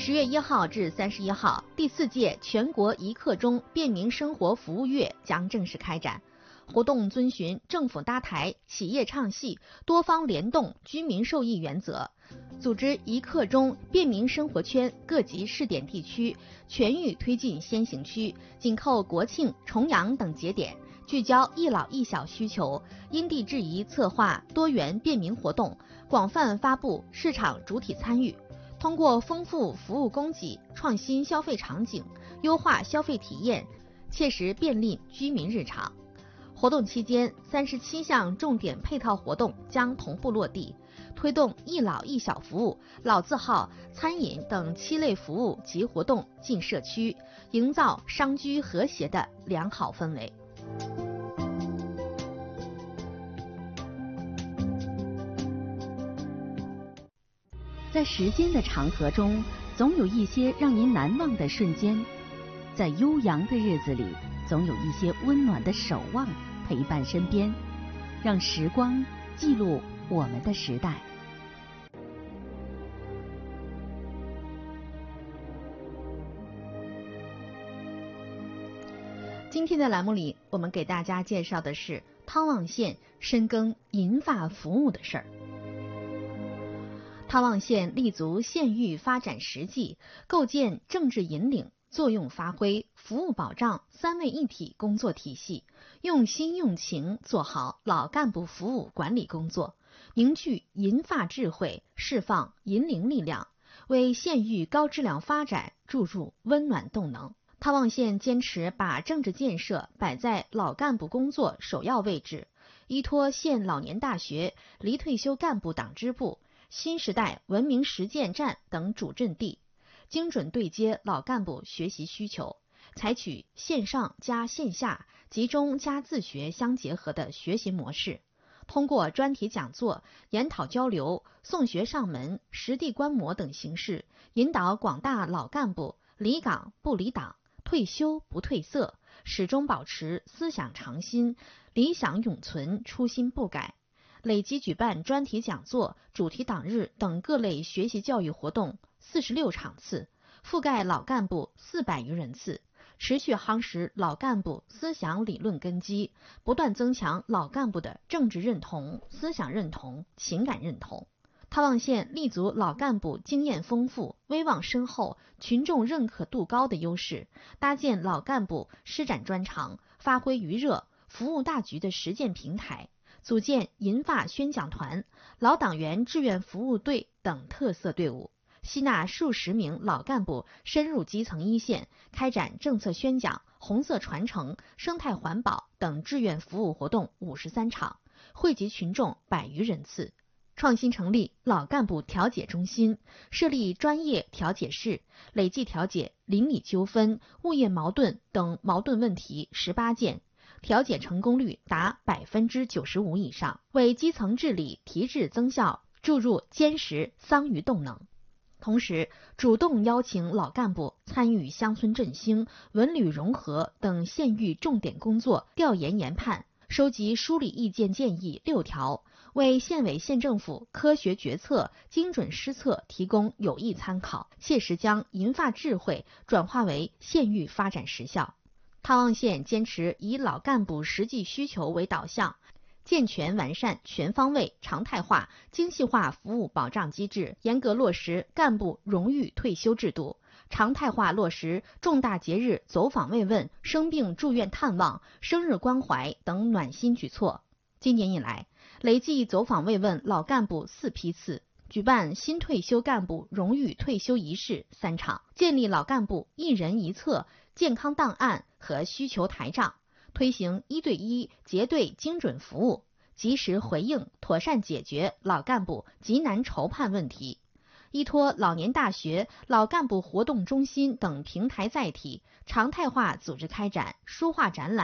10月1号至31号，第4届全国一刻钟便民生活服务月将正式开展。活动遵循政府搭台、企业唱戏、多方联动、居民受益原则，组织一刻钟便民生活圈各级试点地区全域推进先行区，紧扣国庆、重阳等节点，聚焦一老一小需求，因地制宜策划多元便民活动，广泛发布市场主体参与。通过丰富服务供给、创新消费场景、优化消费体验，切实便利居民日常。活动期间，37项重点配套活动将同步落地，推动一老一小服务、老字号、餐饮等7类服务及活动进社区，营造商居和谐的良好氛围。 在时间的长河中，总有一些让您难忘的瞬间；在悠扬的日子里，总有一些温暖的守望陪伴身边。让时光记录我们的时代。 今天的栏目里，我们给大家介绍的是汤旺县深耕银发服务的事儿。汤旺县立足县域发展实际，构建政治引领、作用发挥、服务保障3位一体工作体系，用心用情做好老干部服务管理工作，凝聚银发智慧，释放银龄力量，为县域高质量发展注入温暖动能。汤旺县坚持把政治建设摆在老干部工作首要位置，依托县老年大学、离退休干部党支部、新时代文明实践站等主阵地，精准对接老干部学习需求，采取线上加线下、集中加自学相结合的学习模式，通过专题讲座、研讨交流、送学上门、实地观摩等形式，引导广大老干部离岗不离党，退休不褪色，始终保持思想常新，理想永存，初心不改。累计举办专题讲座、主题党日等各类学习教育活动46场次，覆盖老干部400余人次，持续夯实老干部思想理论根基，不断增强老干部的政治认同、思想认同、情感认同。汤旺县立足老干部经验丰富、威望深厚、群众认可度高的优势，搭建老干部施展专长、发挥余热、服务大局的实践平台，组建银发宣讲团、老党员志愿服务队等特色队伍，吸纳数十名老干部深入基层一线，开展政策宣讲、红色传承、生态环保等志愿服务活动53场，惠及群众100余人次。创新成立老干部调解中心，设立专业调解室，累计调解邻里纠纷、物业矛盾等矛盾问题18件，调解成功率达95%以上，为基层治理提质增效注入坚实桑榆动能。同时，主动邀请老干部参与乡村振兴、文旅融合等县域重点工作调研研判，收集梳理意见建议6条，为县委县政府科学决策、精准施策提供有益参考，切实将银发智慧转化为县域发展实效。汤旺县坚持以老干部实际需求为导向，健全完善全方位、常态化、精细化服务保障机制，严格落实干部荣誉退休制度，常态化落实重大节日走访慰问、生病住院探望、生日关怀等暖心举措。今年以来，累计走访慰问老干部4批次，举办新退休干部荣誉退休仪式3场，建立老干部1人1册健康档案和需求台账，推行1对1结对精准服务，及时回应、妥善解决老干部急难筹判问题。依托老年大学、老干部活动中心等平台载体，常态化组织开展书画展览、